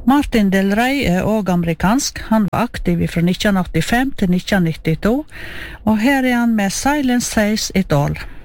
Martin Del Rey også amerikansk. Han var aktiv fra 1985 til 1992, og her han med Silence Says It All.